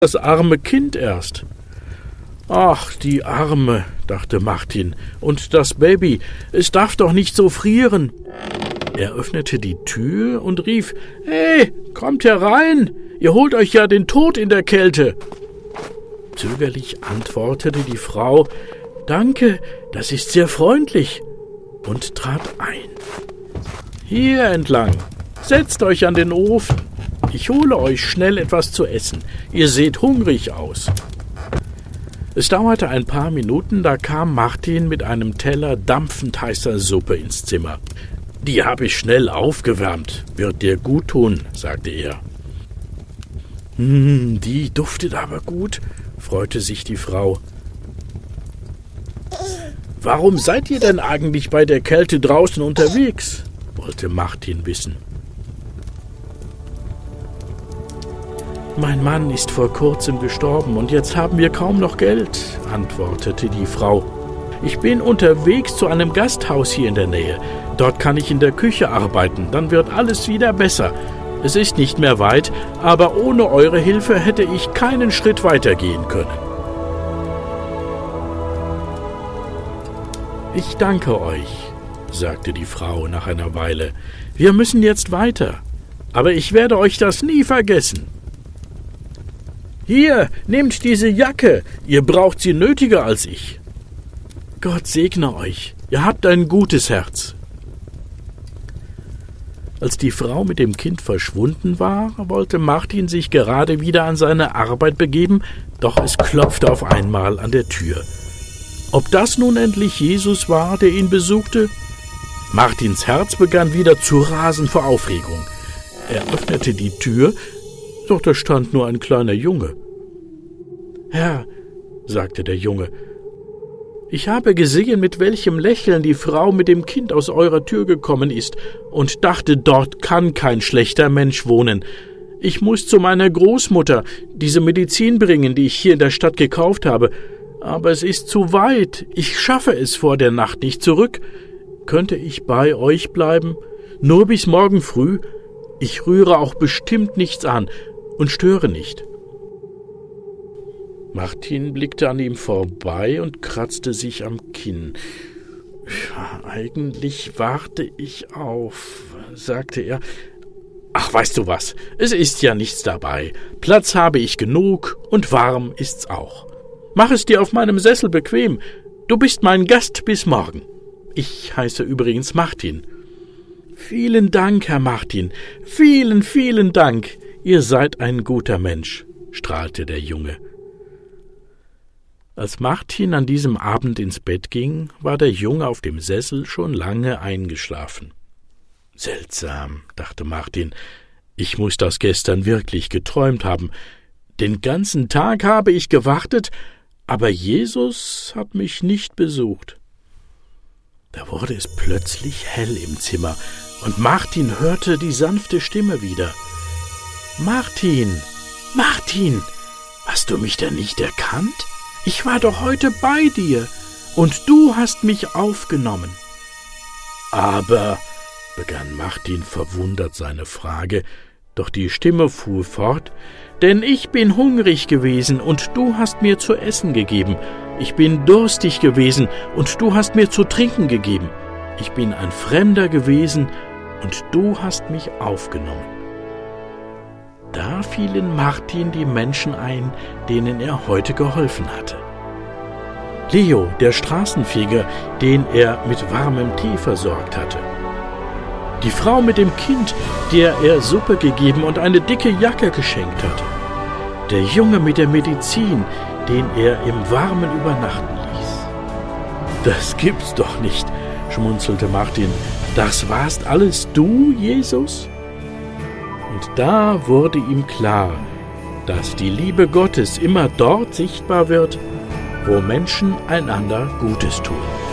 das arme Kind erst. »Ach, die Arme«, dachte Martin, »und das Baby, es darf doch nicht so frieren.« Er öffnete die Tür und rief, »Hey, kommt herein, ihr holt euch ja den Tod in der Kälte.« Zögerlich antwortete die Frau, »Danke, das ist sehr freundlich«, und trat ein. »Hier entlang, setzt euch an den Ofen. Ich hole euch schnell etwas zu essen. Ihr seht hungrig aus.« Es dauerte ein paar Minuten, da kam Martin mit einem Teller dampfend heißer Suppe ins Zimmer. »Die habe ich schnell aufgewärmt, wird dir gut tun«, sagte er. Die duftet aber gut«, freute sich die Frau. »Warum seid ihr denn eigentlich bei der Kälte draußen unterwegs?«, wollte Martin wissen. »Mein Mann ist vor kurzem gestorben und jetzt haben wir kaum noch Geld«, antwortete die Frau. »Ich bin unterwegs zu einem Gasthaus hier in der Nähe. Dort kann ich in der Küche arbeiten, dann wird alles wieder besser. Es ist nicht mehr weit, aber ohne eure Hilfe hätte ich keinen Schritt weitergehen können.« »Ich danke euch«, sagte die Frau nach einer Weile. »Wir müssen jetzt weiter, aber ich werde euch das nie vergessen. Hier, nehmt diese Jacke, ihr braucht sie nötiger als ich. Gott segne euch, ihr habt ein gutes Herz.« Als die Frau mit dem Kind verschwunden war, wollte Martin sich gerade wieder an seine Arbeit begeben, doch es klopfte auf einmal an der Tür. Ob das nun endlich Jesus war, der ihn besuchte? Martins Herz begann wieder zu rasen vor Aufregung. Er öffnete die Tür, doch da stand nur ein kleiner Junge. »Herr«, sagte der Junge, »ich habe gesehen, mit welchem Lächeln die Frau mit dem Kind aus eurer Tür gekommen ist und dachte, dort kann kein schlechter Mensch wohnen. Ich muss zu meiner Großmutter diese Medizin bringen, die ich hier in der Stadt gekauft habe. Aber es ist zu weit. Ich schaffe es vor der Nacht nicht zurück. Könnte ich bei euch bleiben? Nur bis morgen früh? Ich rühre auch bestimmt nichts an und störe nicht.« Martin blickte an ihm vorbei und kratzte sich am Kinn. »Eigentlich warte ich auf«, sagte er. »Ach, weißt du was, es ist ja nichts dabei. Platz habe ich genug und warm ist's auch. Mach es dir auf meinem Sessel bequem. Du bist mein Gast bis morgen. Ich heiße übrigens Martin.« »Vielen Dank, Herr Martin. Vielen, vielen Dank. Ihr seid ein guter Mensch«, strahlte der Junge. Als Martin an diesem Abend ins Bett ging, war der Junge auf dem Sessel schon lange eingeschlafen. »Seltsam«, dachte Martin, »ich muß das gestern wirklich geträumt haben. Den ganzen Tag habe ich gewartet, aber Jesus hat mich nicht besucht.« Da wurde es plötzlich hell im Zimmer, und Martin hörte die sanfte Stimme wieder. »Martin, Martin, hast du mich denn nicht erkannt? Ich war doch heute bei dir, und du hast mich aufgenommen.« »Aber«, begann Martin verwundert seine Frage, doch die Stimme fuhr fort, »denn ich bin hungrig gewesen, und du hast mir zu essen gegeben. Ich bin durstig gewesen, und du hast mir zu trinken gegeben. Ich bin ein Fremder gewesen, und du hast mich aufgenommen.« Da fielen Martin die Menschen ein, denen er heute geholfen hatte. Leo, der Straßenfeger, den er mit warmem Tee versorgt hatte. Die Frau mit dem Kind, der er Suppe gegeben und eine dicke Jacke geschenkt hatte. Der Junge mit der Medizin, den er im Warmen übernachten ließ. »Das gibt's doch nicht«, schmunzelte Martin. »Das warst alles du, Jesus?« Und da wurde ihm klar, dass die Liebe Gottes immer dort sichtbar wird, wo Menschen einander Gutes tun.